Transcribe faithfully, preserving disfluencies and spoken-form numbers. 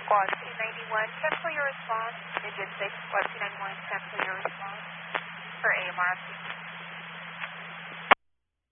Squad two ninety-one, cancel your response. Engine six, Squad two ninety-one, cancel your response for A M R.